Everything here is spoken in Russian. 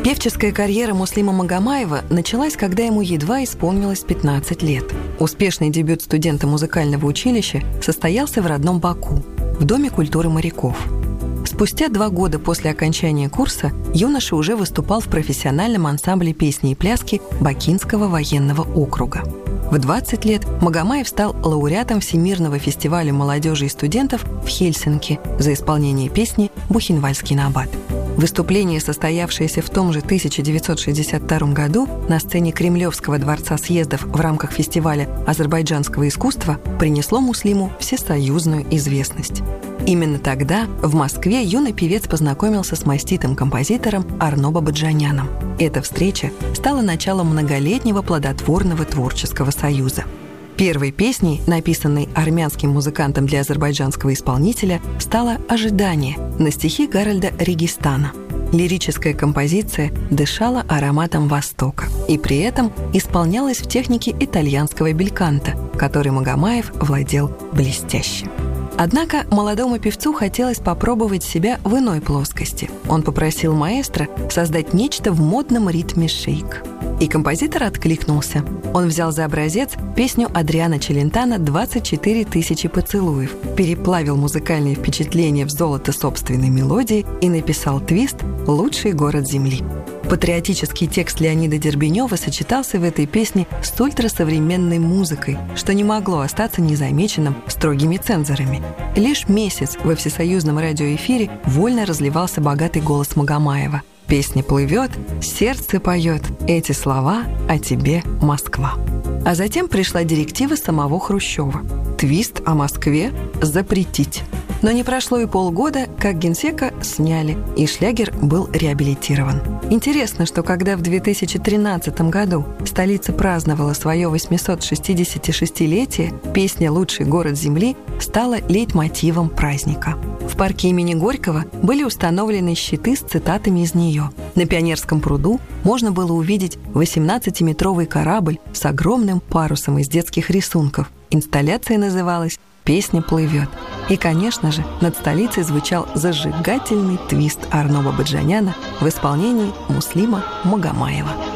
Певческая карьера Муслима Магомаева началась, когда ему едва исполнилось 15 лет. Успешный дебют студента музыкального училища состоялся в родном Баку, в Доме культуры моряков. Спустя 2 года после окончания курса юноша уже выступал в профессиональном ансамбле песни и пляски Бакинского военного округа. В 20 лет Магомаев стал лауреатом Всемирного фестиваля молодежи и студентов в Хельсинки за исполнение песни «Бухенвальдский набат». Выступление, состоявшееся в том же 1962 году на сцене Кремлевского дворца съездов в рамках фестиваля азербайджанского искусства, принесло Муслиму всесоюзную известность. Именно тогда в Москве юный певец познакомился с маститым композитором Арно Бабаджаняном. Эта встреча стала началом многолетнего плодотворного творческого союза. Первой песней, написанной армянским музыкантом для азербайджанского исполнителя, стало «Ожидание» на стихи Гарольда Регистана. Лирическая композиция дышала ароматом Востока и при этом исполнялась в технике итальянского бельканто, которой Магомаев владел блестяще. Однако молодому певцу хотелось попробовать себя в иной плоскости. Он попросил маэстро создать нечто в модном ритме шейк. И композитор откликнулся. Он взял за образец песню Адриано Челентано «24 тысячи поцелуев», переплавил музыкальные впечатления в золото собственной мелодии и написал твист «Лучший город Земли». Патриотический текст Леонида Дербенева сочетался в этой песне с ультрасовременной музыкой, что не могло остаться незамеченным строгими цензорами. Лишь месяц во всесоюзном радиоэфире вольно разливался богатый голос Магомаева. Песня плывет, сердце поет, эти слова о тебе, Москва. А затем пришла директива самого Хрущева. Твист о Москве запретить. Но не прошло и полгода, как генсека сняли, и шлягер был реабилитирован. Интересно, что когда в 2013 году столица праздновала свое 866-летие, песня «Лучший город Земли» стала лейтмотивом праздника. В парке имени Горького были установлены щиты с цитатами из нее. На Пионерском пруду можно было увидеть 18-метровый корабль с огромным парусом из детских рисунков. Инсталляция называлась «Песня плывет». И, конечно же, над столицей звучал зажигательный твист Арно Бабаджаняна в исполнении Муслима Магомаева.